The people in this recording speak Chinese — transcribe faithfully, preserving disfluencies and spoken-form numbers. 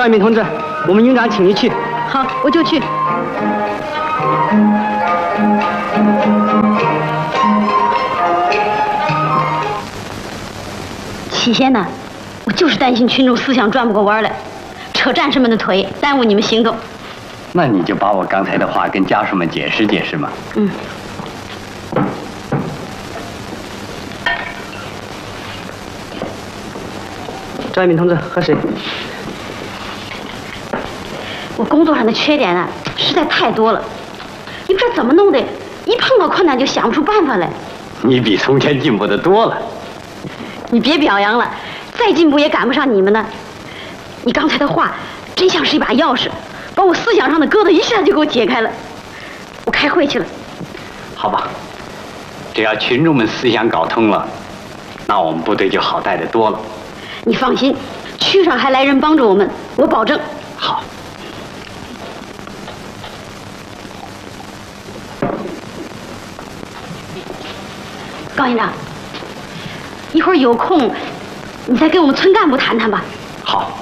张一鸣同志，我们营长请你去。 好，我就去。起先呢，我就是担心群众思想转不过弯来，扯战士们的腿，耽误你们行动。 那你就把我刚才的话跟家属们解释解释嘛。 嗯。 张一鸣同志，喝水。 我工作上的缺点啊，实在太多了，你不知道怎么弄的，一碰到困难就想不出办法来。 你比从前进步的多了。 你别表扬了，再进步也赶不上你们呢。你刚才的话，真像是一把钥匙，把我思想上的疙瘩一下就给我解开了。我开会去了。 好吧，只要群众们思想搞通了，那我们部队就好带得多了。 你放心，区上还来人帮助我们，我保证。 好。 高营长，一会儿有空，你再跟我们村干部谈谈吧。 好。